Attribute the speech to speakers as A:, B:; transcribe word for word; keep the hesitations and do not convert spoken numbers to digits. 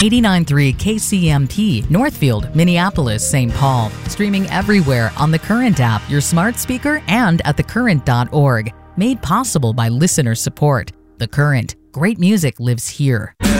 A: eighty-nine point three K C M P, Northfield, Minneapolis, Saint Paul. Streaming everywhere on the Current app, your smart speaker, and at the current dot org. Made possible by listener support. The Current. Great music lives here.